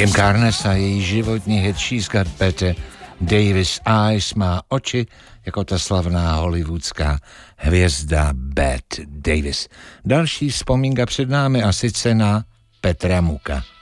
Kim Carnes a její životní hit She's Got Better Davis Eyes má oči jako ta slavná hollywoodská hvězda Bette Davis. Další vzpomínka před námi a sice na Petra Muka.